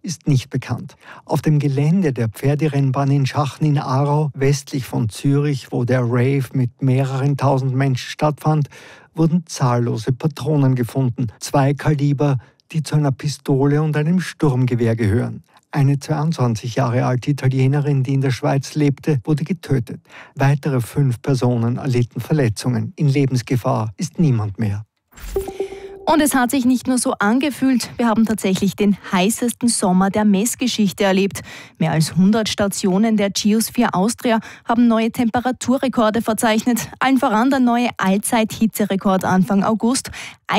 ist nicht bekannt. Auf dem Gelände der Pferderennbahn in Schachen in Aarau, westlich von Zürich, wo der Rave mit mehreren tausend Menschen stattfand, wurden zahllose Patronen gefunden. 2 Kaliber, die zu einer Pistole und einem Sturmgewehr gehören. Eine 22 Jahre alte Italienerin, die in der Schweiz lebte, wurde getötet. Weitere 5 Personen erlitten Verletzungen. In Lebensgefahr ist niemand mehr. Und es hat sich nicht nur so angefühlt, wir haben tatsächlich den heißesten Sommer der Messgeschichte erlebt. Mehr als 100 Stationen der Geosphere Austria haben neue Temperaturrekorde verzeichnet. Allen voran der neue Allzeit-Hitzerekord Anfang August,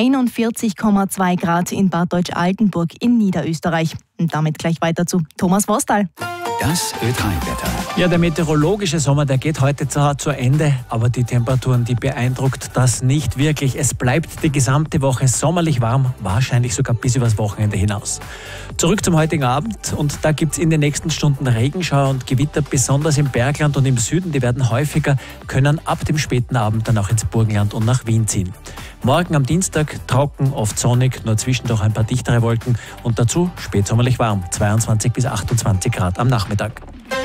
41,2 Grad in Bad Deutsch-Altenburg in Niederösterreich. Und damit gleich weiter zu Thomas Vostal. Das Ö3-Wetter. Ja, der meteorologische Sommer, der geht heute zwar zu Ende, aber die Temperaturen, die beeindruckt das nicht wirklich. Es bleibt die gesamte Woche sommerlich warm, wahrscheinlich sogar bis übers Wochenende hinaus. Zurück zum heutigen Abend und da gibt es in den nächsten Stunden Regenschauer und Gewitter, besonders im Bergland und im Süden. Die werden häufiger, können ab dem späten Abend dann auch ins Burgenland und nach Wien ziehen. Morgen am Dienstag trocken, oft sonnig, nur zwischendurch ein paar dichtere Wolken und dazu spätsommerlich warm, 22 bis 28 Grad am Nachmittag.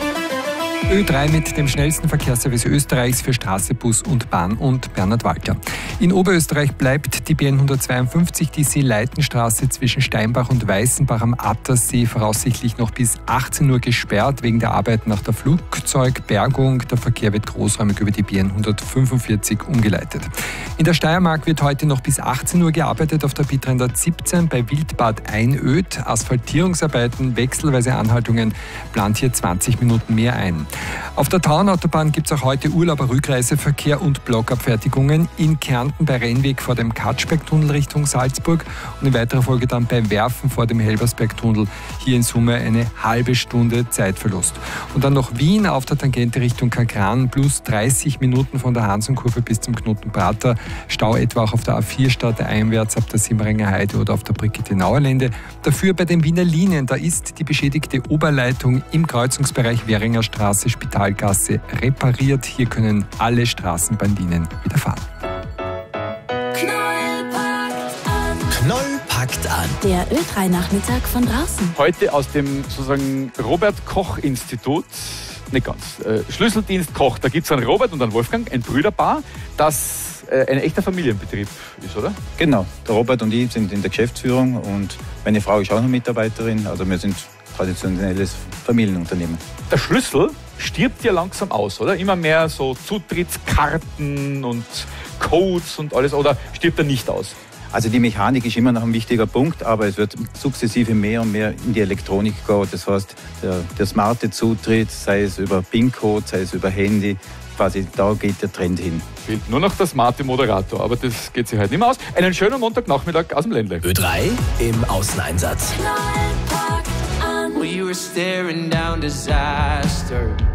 Ö3 mit dem schnellsten Verkehrsservice Österreichs für Straße, Bus und Bahn und Bernhard Walter. In Oberösterreich bleibt die BN 152, die Seeleitenstraße zwischen Steinbach und Weißenbach am Attersee voraussichtlich noch bis 18 Uhr gesperrt wegen der Arbeiten nach der Flugzeugbergung. Der Verkehr wird großräumig über die BN 145 umgeleitet. In der Steiermark wird heute noch bis 18 Uhr gearbeitet auf der Bit 317 bei Wildbad Einöd. Asphaltierungsarbeiten, wechselweise Anhaltungen, plant hier 20 Minuten mehr ein. Auf der Tauernautobahn gibt es auch heute Urlauber-Rückreiseverkehr und Blockabfertigungen in Kärnten bei Rennweg vor dem Katschbergtunnel Richtung Salzburg und in weiterer Folge dann bei Werfen vor dem Helbersbergtunnel. Hier in Summe eine halbe Stunde Zeitverlust. Und dann noch Wien auf der Tangente Richtung Kagran plus 30 Minuten von der Hansenkurve bis zum Knotenprater. Stau etwa auch auf der A4 stadteinwärts ab der Simmeringer Heide oder auf der Brigitte-Nauer Lände. Dafür bei den Wiener Linien, da ist die beschädigte Oberleitung im Kreuzungsbereich Währinger Straße, Spitalgasse repariert. Hier können alle Straßenbahnlinien wieder fahren. Knoll packt an. Der Ö3-Nachmittag von draußen. Heute aus dem sozusagen Robert-Koch-Institut, nicht ganz, Schlüsseldienst Koch. Da gibt es einen Robert und einen Wolfgang, ein Brüderpaar, das ein echter Familienbetrieb ist, oder? Genau, der Robert und ich sind in der Geschäftsführung und meine Frau ist auch noch Mitarbeiterin. Also wir sind traditionelles Familienunternehmen. Der Schlüssel stirbt ja langsam aus, oder? Immer mehr so Zutrittskarten und Codes und alles, oder stirbt er nicht aus? Also die Mechanik ist immer noch ein wichtiger Punkt, aber es wird sukzessive mehr und mehr in die Elektronik gehen. Das heißt, der smarte Zutritt, sei es über PIN-Code, sei es über Handy, quasi da geht der Trend hin. Fehlt nur noch der smarte Moderator, aber das geht sich heute nicht mehr aus. Einen schönen Montagnachmittag aus dem Ländle. Ö3 im Außeneinsatz. Knall packt an. We were staring down disaster.